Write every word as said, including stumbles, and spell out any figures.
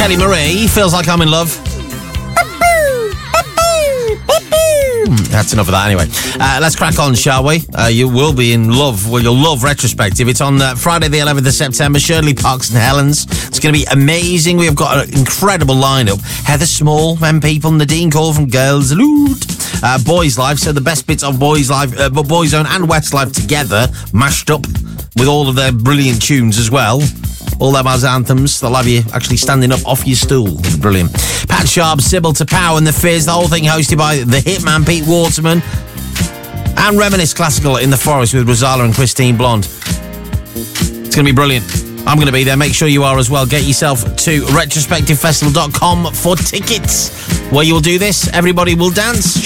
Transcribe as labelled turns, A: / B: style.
A: Kelly Marie, Feels Like I'm in Love. That's enough of that anyway. Uh, let's crack on, shall we? Uh, you will be in love. Well, you'll love Retrospective. It's on uh, Friday the eleventh of September. Shirley Parks and Helens. It's going to be amazing. We've got an incredible lineup. Heather Small, them people, Nadine Cole from Girls Loot. Uh, Boys Life, so the best bits of Boys Life, uh, Boyzone and Westlife together, mashed up with all of their brilliant tunes as well. All them as anthems. They'll have you actually standing up off your stool. Brilliant. Pat Sharp, Sybil to Power and the Fizz. The whole thing hosted by the hitman Pete Waterman. And Reminisce Classical in the Forest with Rosala and Christine Blonde. It's going to be brilliant. I'm going to be there. Make sure you are as well. Get yourself to retrospective festival dot com for tickets. Where you'll do this, everybody will dance.